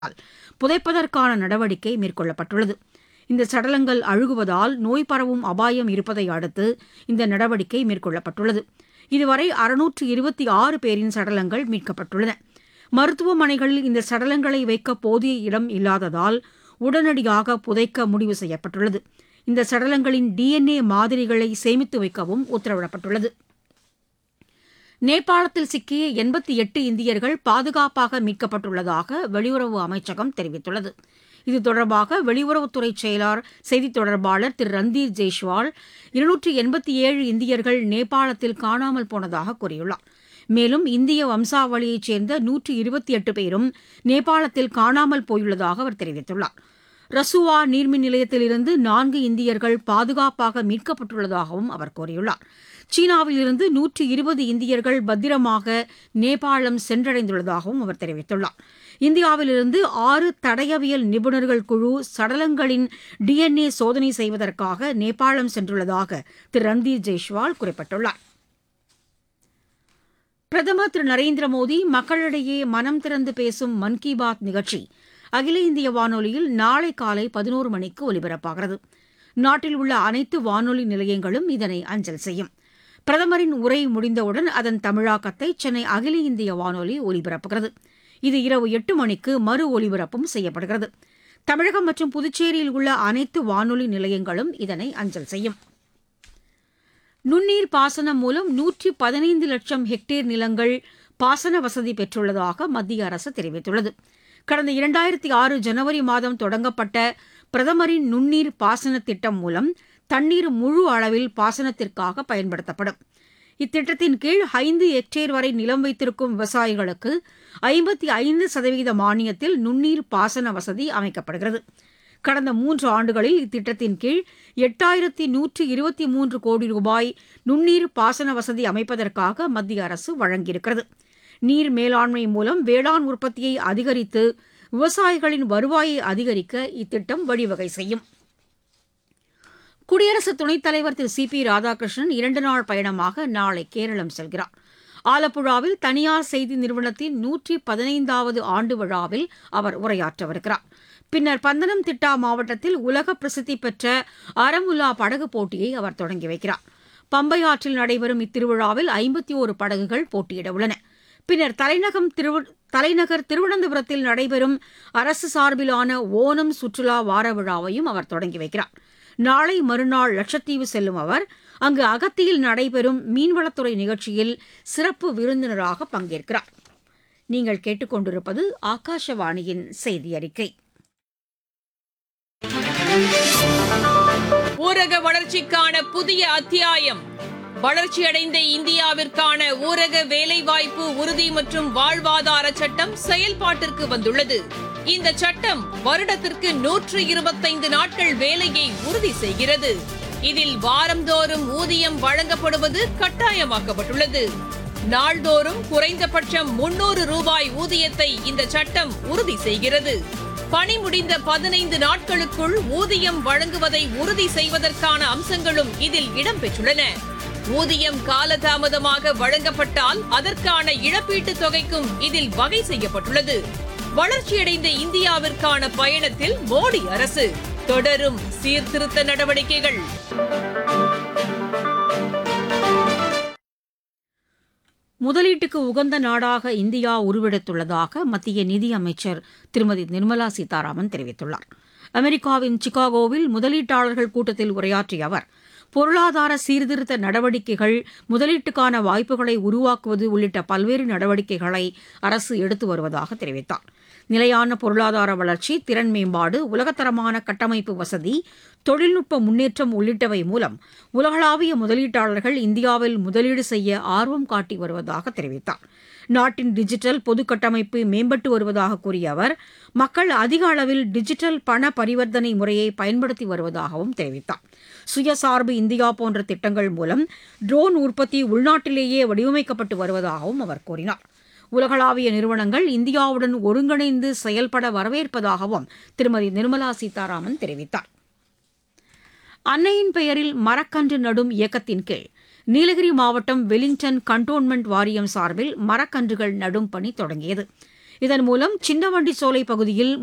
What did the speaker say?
புதைப்பதற்கான நடவடிக்கை மேற்கொள்ளப்பட்டுள்ளது. இந்த சடலங்கள் அழுகுவதால் நோய் பரவும் அபாயம் இருப்பதை அடுத்து இந்த நடவடிக்கை மேற்கொள்ளப்பட்டுள்ளது. இதுவரை 626 பேரின் சடலங்கள் மீட்கப்பட்டுள்ளன. மருத்துவமனைகளில் இந்த சடலங்களை வைக்க போதிய இடம் இல்லாததால் உடனடியாக புதைக்க முடிவு செய்யப்பட்டுள்ளது. இந்த சடலங்களின் DNA மாதிரிகளை சேமித்து வைக்கவும் உத்தரவிடப்பட்டுள்ளது. நேபாளத்தில் சிக்கிய 88 இந்தியர்கள் பாதுகாப்பாக மீட்கப்பட்டுள்ளதாக வெளியுறவு அமைச்சகம் தெரிவித்துள்ளது. இது தொடர்பாக வெளியுறவுத்துறை செயலர் செய்தித் தொடர்பாளர் திரு ரந்தீர் ஜெய்ஷ்வால் 287 இந்தியர்கள் நேபாளத்தில் காணாமல் போனதாக கூறியுள்ளார். மேலும் இந்திய வம்சாவளியைச் சேர்ந்த 128 பேரும் நேபாளத்தில் காணாமல் போயுள்ளதாக அவர் தெரிவித்துள்ளார். ரசுவா நீர்மின் நிலையத்திலிருந்து 4 இந்தியர்கள் பாதுகாப்பாக மீட்கப்பட்டுள்ளதாகவும் அவர் கூறியுள்ளார். சீனாவிலிருந்து 120 இந்தியர்கள் பத்திரமாக நேபாளம் சென்றடைந்துள்ளதாகவும் அவர் தெரிவித்துள்ளார். இந்தியாவிலிருந்து 6 தடயவியல் நிபுணர்கள் குழு சடலங்களின் DNA சோதனை செய்வதற்காக நேபாளம் சென்றுள்ளதாக திரு ரந்தீர் ஜெய்ஷ்வால் குறிப்பிட்டுள்ளார். பிரதமர் திரு நரேந்திர மோடி மக்களிடையே மனம் திறந்து பேசும் மன் கி பாத் நிகழ்ச்சி அகில இந்திய வானொலியில் நாளை காலை 11 மணிக்கு ஒலிபரப்பாகிறது. நாட்டில் உள்ள அனைத்து வானொலி நிலையங்களும் இதனை அஞ்சல் செய்யும். பிரதமரின் உரை முடிந்தவுடன் அதன் தமிழாக்கத்தை சென்னை அகில இந்திய வானொலி ஒலிபரப்புகிறது. இது இரவு 8 மணிக்கு மறு ஒலிபரப்பும் செய்யப்படுகிறது. தமிழகம் மற்றும் புதுச்சேரியில் உள்ள அனைத்து வானொலி நிலையங்களும் இதனை அஞ்சல் செய்யும். நுண்ணீர் பாசனம் மூலம் 115 லட்சம் ஹெக்டேர் நிலங்கள் பாசன வசதி பெற்றுள்ளதாக மத்திய அரசு தெரிவித்துள்ளது. கடந்த 2006 ஜனவரி மாதம் தொடங்கப்பட்ட பிரதமரின் நுண்ணீர் பாசன திட்டம் மூலம் தண்ணீர் முழு அளவில் பாசனத்திற்காக பயன்படுத்தப்படும். இத்திட்டத்தின் கீழ் 5 ஹெக்டேர் வரை நிலம் வைத்திருக்கும் விவசாயிகளுக்கு 55% மானியத்தில் நுண்ணீர் பாசன வசதி அமைக்கப்படுகிறது. கடந்த 3 ஆண்டுகளில் இத்திட்டத்தின் கீழ் 8123 கோடி ரூபாய் நுண்ணீர் பாசன வசதி அமைப்பதற்காக மத்திய அரசு வழங்கியிருக்கிறது. நீர் மேலாண்மை மூலம் வேளாண் உற்பத்தியை அதிகரித்து விவசாயிகளின் வருவாயை அதிகரிக்க இத்திட்டம் வழிவகை செய்யும். குடியரசு துணைத் தலைவர் திரு சி பி ராதாகிருஷ்ணன் 2 நாள் பயணமாக நாளை கேரளம் செல்கிறார். ஆலப்புழாவில் தனியார் செய்தி நிறுவனத்தின் 115வது ஆண்டு விழாவில் அவர் உரையாற்றவிருக்கிறார். பின்னர் பந்தனம்திட்டா மாவட்டத்தில் உலக பிரசித்தி பெற்ற அரமுல்லா படகு போட்டியை அவர் தொடங்கி வைக்கிறார். பம்பை ஆற்றில் நடைபெறும் இத்திருவிழாவில் 51 படகுகள் போட்டியிட உள்ளன. பின்னர் தலைநகர் திருவனந்தபுரத்தில் நடைபெறும் அரசு சார்பிலான ஓணம் சுற்றுலா வார விழாவையும் அவர் தொடங்கி வைக்கிறார். நாளை மறுநாள் லட்சத்தீவு செல்லும் அவர் அங்கு அகத்தியில் நடைபெறும் மீன்வளத்துறை நிகழ்ச்சியில் சிறப்பு விருந்தினராக பங்கேற்கிறார். நீங்கள் கேட்டுக்கொண்டிருப்பது ஆகாஷவாணியின் செய்தி அறிக்கை. ஊரக வளர்ச்சிக்கான புதிய அத்தியாயம். வளர்ச்சியடைந்த இந்தியாவிற்கான ஊரக வேலைவாய்ப்பு உறுதி மற்றும் வாழ்வாதார சட்டம் செயல்பாட்டிற்கு வந்துள்ளது. இந்த சட்டம் வருடத்திற்கு 125 நாட்கள் வேலையை உறுதி செய்கிறது. இதில் வாரந்தோறும் ஊதியம் வழங்கப்படுவது கட்டாயமாக்கப்பட்டுள்ளது. நாள்தோறும் குறைந்தபட்சம் 300 ரூபாய் ஊதியத்தை இந்த சட்டம் உறுதி செய்கிறது. பணி முடிந்த 15 நாட்களுக்குள் ஊதியம் வழங்குவதை உறுதி செய்வதற்கான அம்சங்களும் இதில் இடம்பெற்றுள்ளன. ஊதியம் காலதாமதமாக வழங்கப்பட்டால் அதற்கான இழப்பீட்டுத் தொகைக்கும் இதில் வகை செய்யப்பட்டுள்ளது. வளர்ச்சியடைந்த இந்தியாவிற்கான பயணத்தில் மோடி அரசு தொடரும் சீர்திருத்த நடவடிக்கைகள். முதலீட்டுக்கு உகந்த நாடாக இந்தியா உருவெடுத்துள்ளதாக மத்திய நிதியமைச்சர் திருமதி நிர்மலா சீதாராமன் தெரிவித்துள்ளார். அமெரிக்காவின் சிகாகோவில் முதலீட்டாளர்கள் கூட்டத்தில் உரையாற்றிய அவர், பொருளாதார சீர்திருத்த நடவடிக்கைகள், முதலீட்டுக்கான வாய்ப்புகளை உருவாக்குவது உள்ளிட்ட பல்வேறு நடவடிக்கைகளை அரசு எடுத்து வருவதாக தெரிவித்தார். நிலையான பொருளாதார வளர்ச்சி, திறன் மேம்பாடு, உலகத்தரமான கட்டமைப்பு வசதி, தொழில்நுட்ப முன்னேற்றம் உள்ளிட்டவை மூலம் உலகளாவிய முதலீட்டாளர்கள் இந்தியாவில் முதலீடு செய்ய ஆர்வம் காட்டி வருவதாக தெரிவித்தார். நாட்டின் டிஜிட்டல் பொது கட்டமைப்பு மேம்பட்டு வருவதாக கூறிய அவர், மக்கள் அதிக அளவில் டிஜிட்டல் பண பரிவர்த்தனை முறையை பயன்படுத்தி வருவதாகவும் தெரிவித்தார். சுயசார்பு இந்தியா போன்ற திட்டங்கள் மூலம் ட்ரோன் உற்பத்தி உள்நாட்டிலேயே வடிவமைக்கப்பட்டு வருவதாகவும் அவர் கூறினார். உலகளாவிய நிறுவனங்கள் இந்தியாவுடன் ஒருங்கிணைந்து செயல்பட வரவேற்பதாகவும் திருமதி நிர்மலா சீதாராமன் தெரிவித்தார். அன்னையின் பெயரில் மரக்கன்று நடும் இயக்கத்தின் கீழ் நீலகிரி மாவட்டம் வெலிங்டன் கண்டோன்மெண்ட் வாரியம் சார்பில் மரக்கன்றுகள் நடும் பணி தொடங்கியது. இதன் மூலம் சின்னவண்டி சோலை பகுதியில்